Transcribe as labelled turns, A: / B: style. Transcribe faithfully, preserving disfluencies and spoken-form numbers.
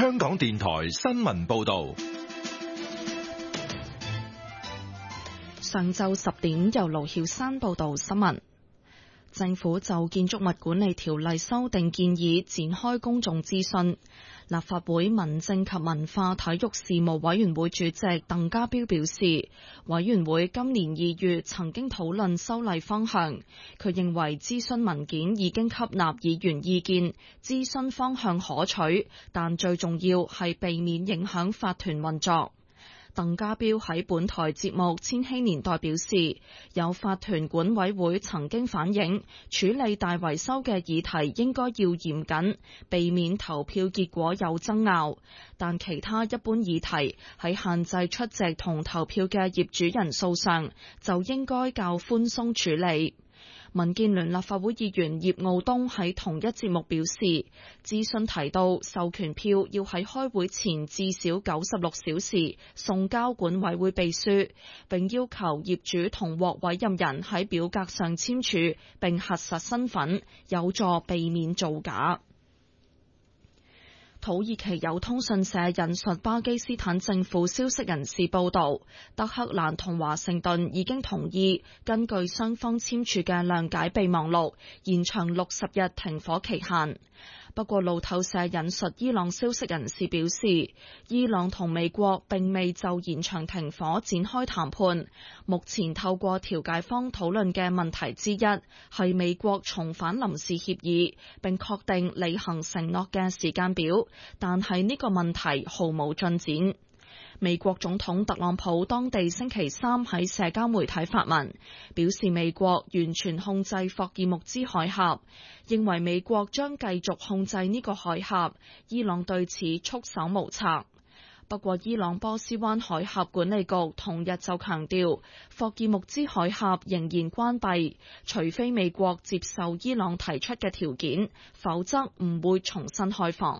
A: 香港電台新聞報道。
B: 上晝十點，由盧曉山報道新聞。政府就建築物管理條例修訂建議展開公眾諮詢。立法會民政及文化體育事務委員會主席鄧家彪表示，委員會今年二月曾經討論修例方向，佢認為諮詢文件已經吸納議員意見，諮詢方向可取，但最重要係避免影響法團運作。鄧家彪喺本台節目《千禧年代》表示，有法團管委會曾經反映，處理大維修嘅議題應該要嚴謹，避免投票結果有爭拗。但其他一般議題喺限制出席同投票嘅業主人數上，就應該較寬鬆處理。民建聯立法會議員葉傲東喺同一節目表示，諮詢提到授權票要喺開會前至少九十六小時送交管委會秘書，並要求業主同獲委任人喺表格上簽署並核實身份，有助避免造假。土耳其有通訊社引述巴基斯坦政府消息人士報道，德黑蘭同華盛頓已經同意根據雙方簽署嘅諒解備忘錄，延長六十日停火期限。不過路透社引述伊朗消息人士表示，伊朗同美國並未就延長停火展開談判。目前透過調解方討論嘅問題之一係美國重返臨時協議，並確定履行承諾嘅時間表，但係呢個問題毫無進展。美國總統特朗普當地星期三喺社交媒體發文，表示美國完全控制霍爾木茲海峽，認為美國將繼續控制呢個海峽，伊朗對此束手無策。不過伊朗波斯灣海峽管理局同日就強調，霍爾木茲海峽仍然關閉，除非美國接受伊朗提出嘅條件，否則唔會重新開放。